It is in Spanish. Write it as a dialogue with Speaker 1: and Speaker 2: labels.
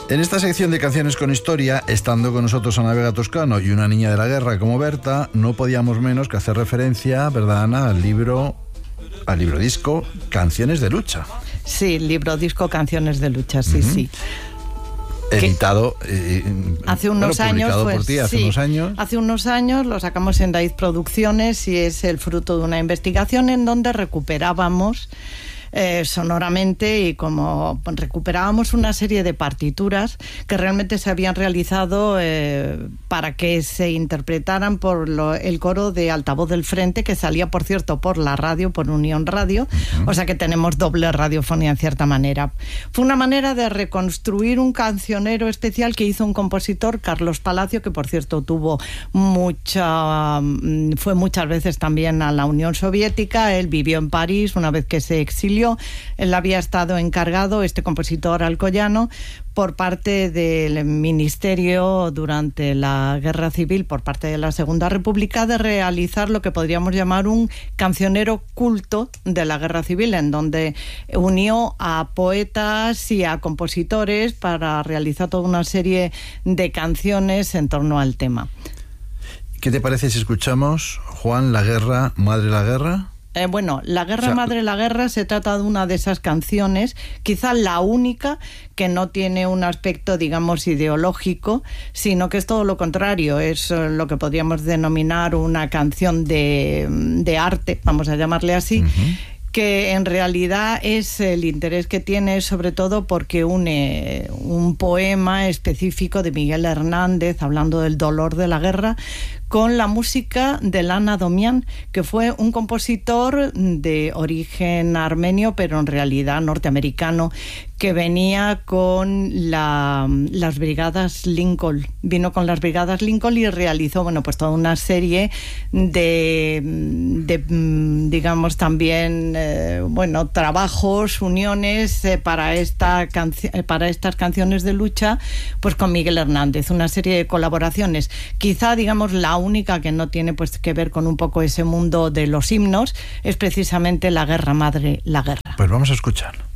Speaker 1: En esta sección de Canciones con Historia, estando con nosotros Ana Vega Toscano y una niña de la guerra como Berta, no podíamos menos que hacer referencia, ¿verdad, Ana?, al libro disco Canciones de Lucha.
Speaker 2: Sí, libro disco Canciones de Lucha, sí, sí.
Speaker 1: Editado
Speaker 2: hace unos años,
Speaker 1: publicado por ti hace unos años.
Speaker 2: Hace unos años lo sacamos en Raíz Producciones y es el fruto de una investigación en donde recuperábamos sonoramente y como recuperábamos una serie de partituras que realmente se habían realizado para que se interpretaran por el coro de Altavoz del Frente, que salía, por cierto, por la radio, por Unión Radio, o sea que tenemos doble radiofonía en cierta manera. Fue una manera de reconstruir un cancionero especial que hizo un compositor, Carlos Palacio, que por cierto fue muchas veces también a la Unión Soviética. Él vivió en París una vez que se exilió. Él había estado encargado, este compositor alcoyano, por parte del Ministerio durante la Guerra Civil, por parte de la Segunda República, de realizar lo que podríamos llamar un cancionero culto de la Guerra Civil, en donde unió a poetas y a compositores para realizar toda una serie de canciones en torno al tema.
Speaker 1: ¿Qué te parece si escuchamos, Juan, La Guerra, Madre la Guerra?
Speaker 2: Bueno, La Guerra, Madre la Guerra se trata de una de esas canciones, quizá la única que no tiene un aspecto, digamos, ideológico, sino que es todo lo contrario, es lo que podríamos denominar una canción de arte, vamos a llamarle así, que en realidad es el interés que tiene sobre todo porque une un poema específico de Miguel Hernández hablando del dolor de la guerra con la música de Lana Domian, que fue un compositor de origen armenio, pero en realidad norteamericano, que venía con las Brigadas Lincoln. Vino con las Brigadas Lincoln y realizó, pues toda una serie de digamos, también, trabajos, uniones para estas canciones de lucha, pues con Miguel Hernández, una serie de colaboraciones. Quizá, digamos, la única que no tiene pues que ver con un poco ese mundo de los himnos es precisamente La Guerra, Madre la Guerra.
Speaker 1: Pues vamos a escucharlo.